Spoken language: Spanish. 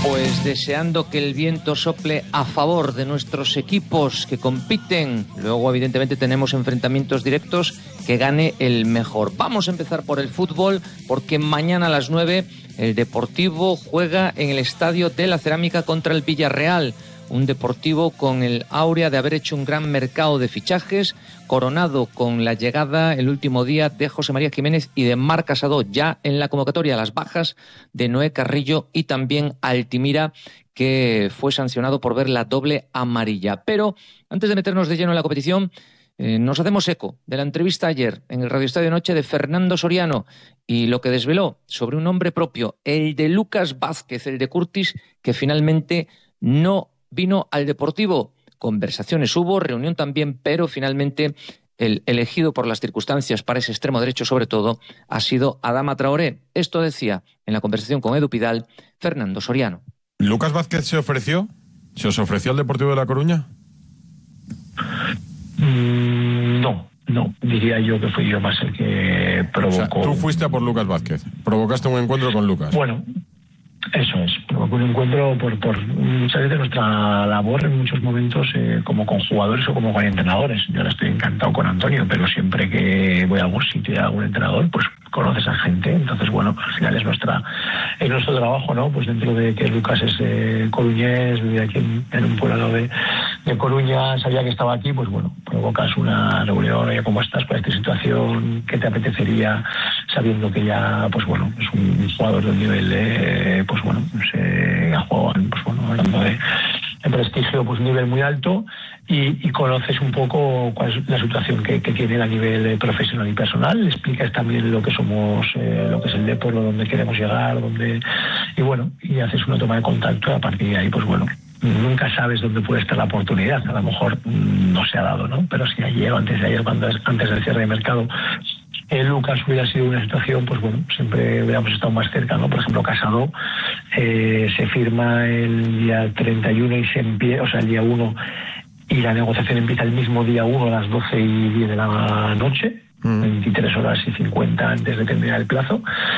Pues deseando que el viento sople a favor de nuestros equipos que compiten. Luego, evidentemente, tenemos enfrentamientos directos, que gane el mejor. Vamos a empezar por el fútbol, porque mañana a las 9 el Deportivo juega en el Estadio de la Cerámica contra el Villarreal. Un Deportivo con el áurea de haber hecho un gran mercado de fichajes, coronado con la llegada el último día de José María Jiménez y de Marc Casado, ya en la convocatoria, las bajas de Noé Carrillo y también Altimira, que fue sancionado por ver la doble amarilla. Pero antes de meternos de lleno en la competición, nos hacemos eco de la entrevista ayer en el Radio Estadio Noche de Fernando Soriano y lo que desveló sobre un nombre propio, el de Lucas Vázquez, el de Curtis, que finalmente no vino al Deportivo. Conversaciones hubo, reunión también, pero finalmente el elegido por las circunstancias para ese extremo derecho sobre todo ha sido Adama Traoré. Esto decía en la conversación con Edu Pidal Fernando Soriano. ¿Lucas Vázquez se ofreció? ¿Se os ofreció al Deportivo de La Coruña? No, diría yo que fui yo más el que provocó. O sea, tú fuiste a por Lucas Vázquez, provocaste un encuentro con Lucas. Bueno, eso es, provocó un encuentro por muchas veces nuestra labor en muchos momentos como con jugadores o como con entrenadores. Yo ahora estoy encantado con Antonio, pero siempre que voy a algún sitio y a algún entrenador, pues conoces a gente. Entonces, bueno, al final es nuestro trabajo, ¿no? Pues dentro de que Lucas es coruñés, vive aquí en un pueblo de Coruña, sabía que estaba aquí, pues bueno, provocas una reunión, oye, ¿cómo estás con esta situación? ¿Qué te apetecería? Sabiendo que ya, pues bueno, es un jugador de un nivel, pues bueno, ha jugado, pues bueno, hablando de prestigio, pues un nivel muy alto, y conoces un poco cuál es la situación que tiene a nivel profesional y personal. Le explicas también lo que somos, lo que es el deporte, dónde queremos llegar, y bueno, y haces una toma de contacto, y a partir de ahí, pues bueno, nunca sabes dónde puede estar la oportunidad. A lo mejor no se ha dado, ¿no? Pero si ayer o antes de ayer, antes del cierre de mercado, Lucas hubiera sido una situación, pues bueno, siempre hubiéramos estado más cerca, ¿no? Por ejemplo, Casado se firma el día 31 y se empieza, o sea, el día 1, y la negociación empieza el mismo día 1 a las 12:10 de la noche, 23 horas y 50 antes de terminar el plazo.